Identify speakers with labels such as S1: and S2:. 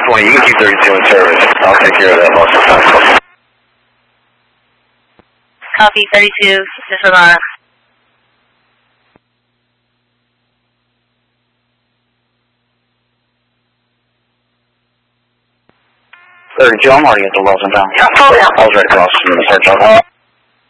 S1: 20, you can keep 32 in service. I'll take care of that most of the time.
S2: Copy 32, disregard.
S1: 32, I'm already at the Wilson Town.
S2: Yeah,
S1: I was right across from the search office.